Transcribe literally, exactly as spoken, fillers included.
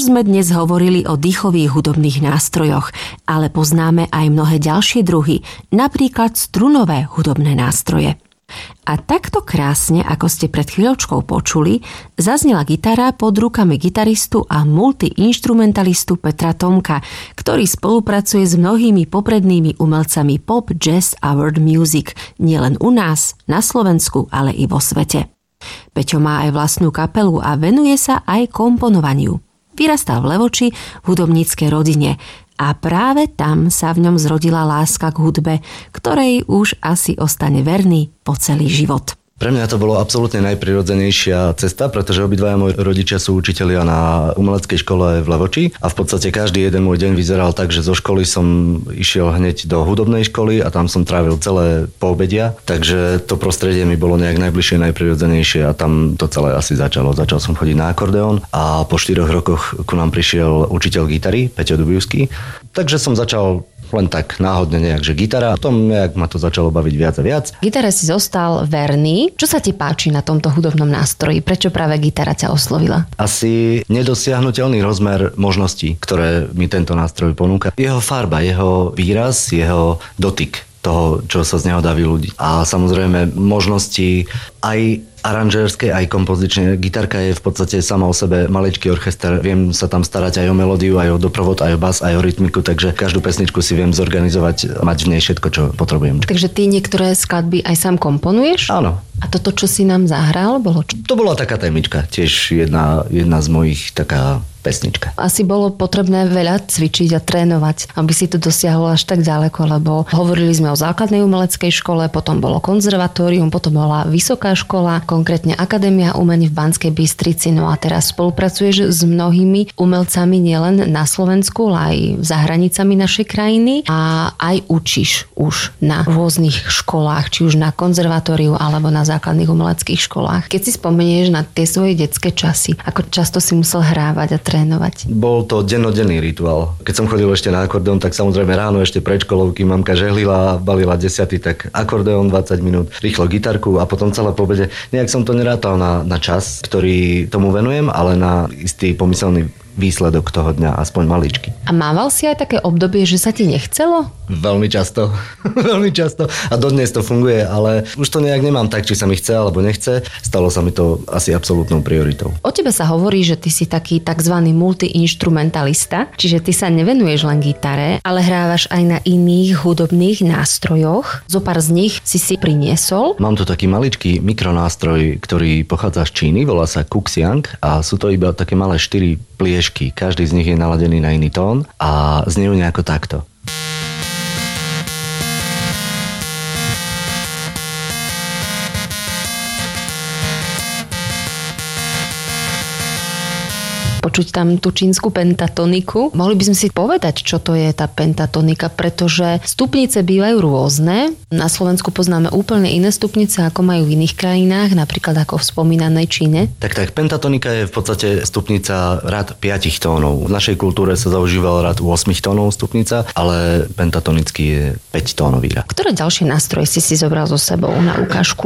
Už sme dnes hovorili o dýchových hudobných nástrojoch, ale poznáme aj mnohé ďalšie druhy, napríklad strunové hudobné nástroje. A takto krásne, ako ste pred chvíľočkou počuli, zaznela gitara pod rukami gitaristu a multiinštrumentalistu Petra Tomka, ktorý spolupracuje s mnohými poprednými umelcami pop, jazz a world music, nielen u nás, na Slovensku, ale i vo svete. Peťo má aj vlastnú kapelu a venuje sa aj komponovaniu. Vyrastal v Levoči v hudobníckej rodine a práve tam sa v ňom zrodila láska k hudbe, ktorej už asi ostane verný po celý život. Pre mňa to bolo absolútne najprirodzenejšia cesta, pretože obidvaja moji rodičia sú učitelia na umeleckej škole v Levoči a v podstate každý jeden môj deň vyzeral tak, že zo školy som išiel hneď do hudobnej školy a tam som trávil celé poobedia, takže to prostredie mi bolo nejak najbližšie, najprirodzenejšie a tam to celé asi začalo. Začal som chodiť na akordeón a po štyroch rokoch ku nám prišiel učiteľ gitary, Peťo Dubivský, takže som začal len tak náhodne nejak, že gitara. Potom nejak ma to začalo baviť viac a viac. Gitare si zostal verný. Čo sa ti páči na tomto hudobnom nástroji? Prečo práve gitara ťa oslovila? Asi nedosiahnuteľný rozmer možností, ktoré mi tento nástroj ponúka. Jeho farba, jeho výraz, jeho dotyk toho, čo sa z neho dá vyľúdiť. A samozrejme možnosti aj aranžérske, aj kompozične. Gitarka je v podstate sama o sebe maličký orchester. Viem sa tam starať aj o melódiu, aj o doprovod, aj o bas, aj o rytmiku, takže každú pesničku si viem zorganizovať, mať v nej všetko, čo potrebujem. Takže ty niektoré skladby aj sám komponuješ? Áno. A toto, čo si nám zahral, bolo čo? To bola taká témička, tiež jedna, jedna z mojich taká pesnička. Asi bolo potrebné veľa cvičiť a trénovať, aby si to dosiahol až tak ďaleko, lebo hovorili sme o základnej umeleckej škole, potom bolo konzervatórium, potom bola vysoká škola, konkrétne Akadémia umení v Banskej Bystrici. No a teraz spolupracuješ s mnohými umelcami nielen na Slovensku, ale aj za hranicami našej krajiny a aj učíš už na rôznych školách, či už na konzervatóriu alebo na základných umeleckých školách. Keď si spomenieš na tie svoje detské časy, ako často si musel hrávať a trénovať? Bol to dennodenný rituál. Keď som chodil ešte na akordeón, tak samozrejme ráno ešte pred školou, kým mamka žehlila, balila desiaty, tak akordeón dvadsať minút, rýchlo gitarku a potom celé po obede. Nejak som to nerátal na, na čas, ktorý tomu venujem, ale na istý pomyselný výsledok toho dňa, aspoň maličky. A mával si aj také obdobie, že sa ti nechcelo? Veľmi často. Veľmi často. A dodnes to funguje, ale už to nejak nemám tak, či sa mi chce alebo nechce. Stalo sa mi to asi absolútnou prioritou. O tebe sa hovorí, že ty si taký takzvaný multiinštrumentalista, čiže ty sa nevenuješ len gitare, ale hrávaš aj na iných hudobných nástrojoch. Zopár z nich si si priniesol. Mám tu taký maličký mikronástroj, ktorý pochádza z Číny, volá sa Kuxiang a sú to iba také malé štyri pliešky. Každý z nich je naladený na iný tón a znejú nejako takto. Počuť tam tú čínsku pentatoniku. Mohli by sme si povedať, čo to je tá pentatonika, pretože stupnice bývajú rôzne. Na Slovensku poznáme úplne iné stupnice, ako majú v iných krajinách, napríklad ako v spomínanej Číne. Tak tak, pentatonika je v podstate stupnica rád piatich tónov. V našej kultúre sa zaužíval rád ôsmich tónov stupnica, ale pentatonický je päť tónový rád. Ktoré ďalšie nástroje si si zobral so sebou na ukážku?